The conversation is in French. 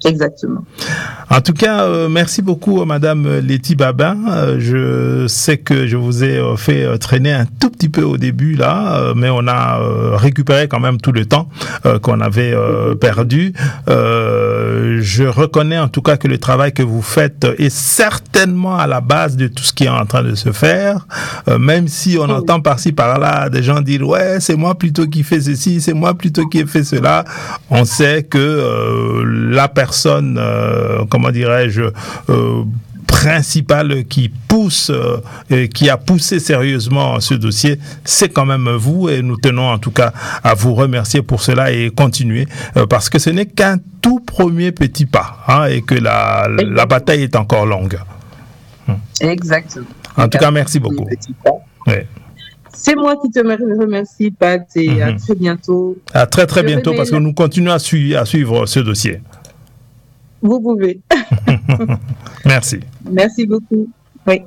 Exactement. En tout cas, merci beaucoup, Madame Letty Babin. Je sais que je vous ai fait traîner un tout petit peu au début là, mais on a récupéré quand même tout le temps qu'on avait perdu. Je reconnais en tout cas que le travail que vous faites est certainement à la base de tout ce qui est en train de se faire, même si on entend par-ci par-là des gens dire ouais, c'est moi plutôt qui fais ceci, c'est moi plutôt qui ai fait cela. On sait que la personne, comment dirais-je, principale qui pousse, qui a poussé sérieusement ce dossier, c'est quand même vous, et nous tenons en tout cas à vous remercier pour cela et continuer, parce que ce n'est qu'un tout premier petit pas, hein, et que la bataille est encore longue. Exactement. En tout cas, merci beaucoup. Ouais. C'est moi qui te remercie, Pat, et à très bientôt. À très très bientôt, parce que nous continuons à suivre ce dossier. Vous pouvez. Merci. Merci beaucoup.